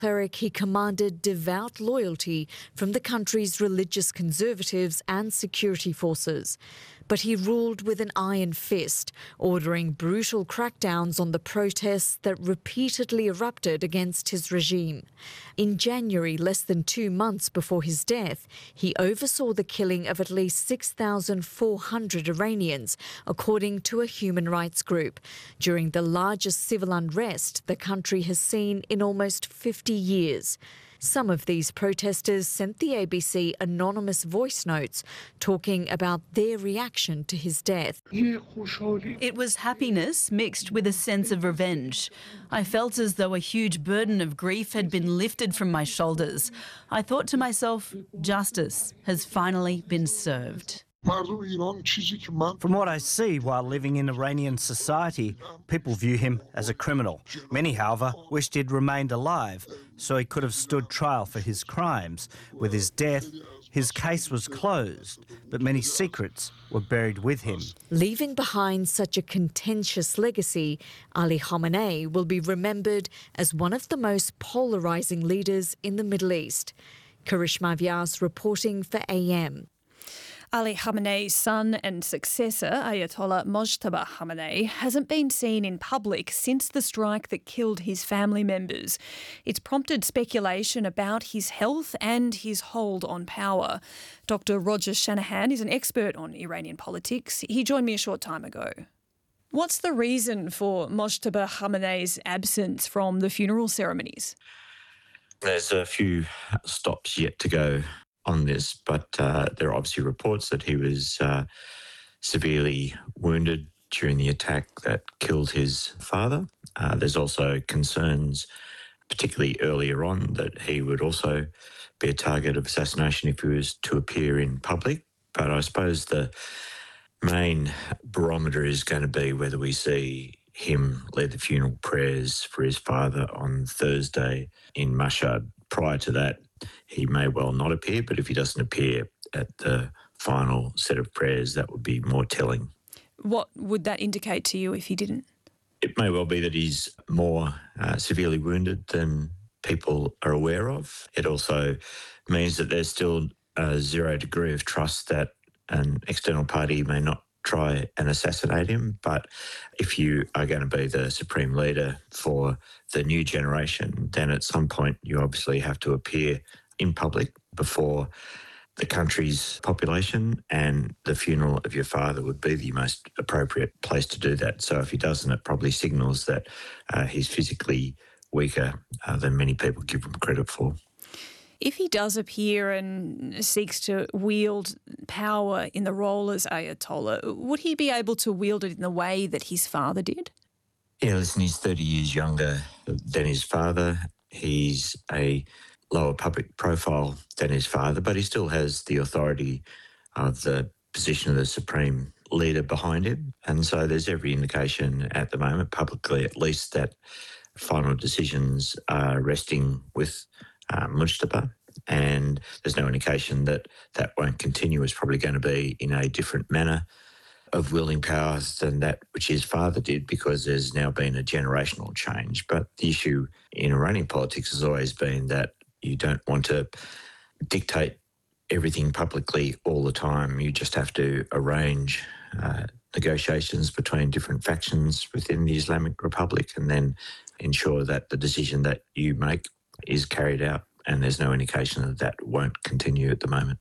cleric, he commanded devout loyalty from the country's religious conservatives and security forces. But he ruled with an iron fist, ordering brutal crackdowns on the protests that repeatedly erupted against his regime. In January, less than 2 months before his death, he oversaw the killing of at least 6,400 Iranians, according to a human rights group, during the largest civil unrest the country has seen in almost 50 years. Some of these protesters sent the ABC anonymous voice notes talking about their reaction to his death. It was happiness mixed with a sense of revenge. I felt as though a huge burden of grief had been lifted from my shoulders. I thought to myself, justice has finally been served. From what I see while living in Iranian society, people view him as a criminal. Many, however, wished he'd remained alive so he could have stood trial for his crimes. With his death, his case was closed, but many secrets were buried with him. Leaving behind such a contentious legacy, Ali Khamenei will be remembered as one of the most polarising leaders in the Middle East. Karishma Vyas reporting for AM. Ali Khamenei's son and successor, Ayatollah Mojtaba Khamenei, hasn't been seen in public since the strike that killed his family members. It's prompted speculation about his health and his hold on power. Dr. Roger Shanahan is an expert on Iranian politics. He joined me a short time ago. What's the reason for Mojtaba Khamenei's absence from the funeral ceremonies? There's a few stops yet to go on this, but there are obviously reports that he was severely wounded during the attack that killed his father. There's also concerns, particularly earlier on, that he would also be a target of assassination if he was to appear in public. But I suppose the main barometer is going to be whether we see him lead the funeral prayers for his father on Thursday in Mashhad. Prior to that, he may well not appear, but if he doesn't appear at the final set of prayers, that would be more telling. What would that indicate to you if he didn't? It may well be that he's more severely wounded than people are aware of. It also means that there's still a zero degree of trust that an external party may not try and assassinate him. But if you are going to be the supreme leader for the new generation, then at some point you obviously have to appear in public before the country's population, and the funeral of your father would be the most appropriate place to do that. So if he doesn't, it probably signals that he's physically weaker than many people give him credit for. If he does appear and seeks to wield power in the role as Ayatollah, would he be able to wield it in the way that his father did? Yeah, listen, he's 30 years younger than his father. He's a lower public profile than his father, but he still has the authority of the position of the supreme leader behind him. And so there's every indication at the moment, publicly at least, that final decisions are resting with Mujtaba, and there's no indication that that won't continue. It's probably going to be in a different manner of wielding powers than that which his father did, because there's now been a generational change. But the issue in Iranian politics has always been that you don't want to dictate everything publicly all the time. You just have to arrange negotiations between different factions within the Islamic Republic and then ensure that the decision that you make is carried out, and there's no indication that that won't continue at the moment.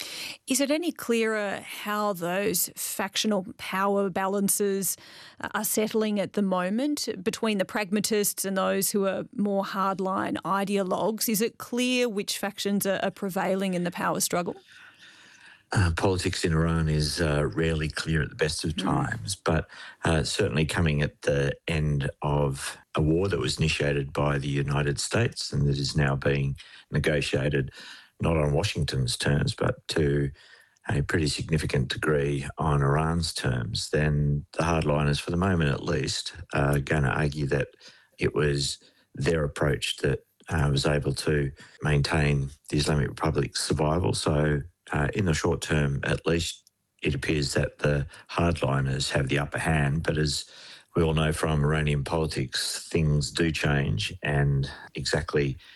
Is it any clearer how those factional power balances are settling at the moment between the pragmatists and those who are more hardline ideologues? Is it clear which factions are prevailing in the power struggle? Politics in Iran is rarely clear at the best of times, but certainly coming at the end of a war that was initiated by the United States and that is now being negotiated not on Washington's terms, but to a pretty significant degree on Iran's terms, then the hardliners, for the moment at least, are going to argue that it was their approach that was able to maintain the Islamic Republic's survival. So in the short term, at least, it appears that the hardliners have the upper hand. But as we all know from Iranian politics, things do change, and exactly